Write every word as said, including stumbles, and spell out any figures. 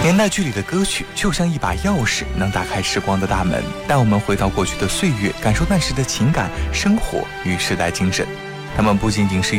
年代剧里的歌曲就像一把钥匙，能打开时光的大门，带我们回到过去的岁月，感受那时的情感、生活与时代精神。它们不仅仅是